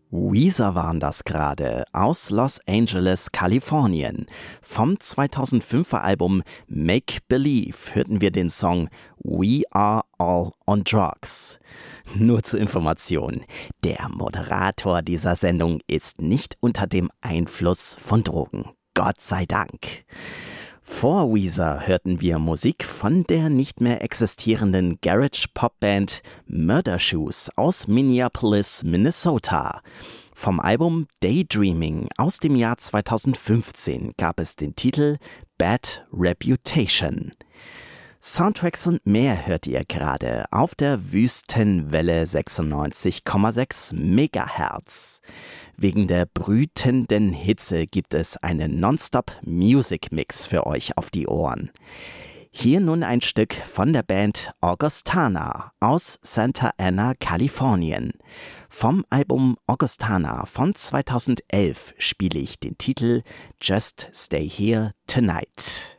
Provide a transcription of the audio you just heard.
Weezer waren das gerade aus Los Angeles, Kalifornien. Vom 2005er Album Make Believe hörten wir den Song We Are All on Drugs. Nur zur Information, der Moderator dieser Sendung ist nicht unter dem Einfluss von Drogen. Gott sei Dank. Vor Weezer hörten wir Musik von der nicht mehr existierenden Garage-Pop-Band Murder Shoes aus Minneapolis, Minnesota. Vom Album Daydreaming aus dem Jahr 2015 gab es den Titel Bad Reputation. Soundtracks und mehr hört ihr gerade auf der Wüstenwelle 96,6 Megahertz. Wegen der brütenden Hitze gibt es einen Nonstop-Music-Mix für euch auf die Ohren. Hier nun ein Stück von der Band Augustana aus Santa Ana, Kalifornien. Vom Album Augustana von 2011 spiele ich den Titel Just Stay Here Tonight.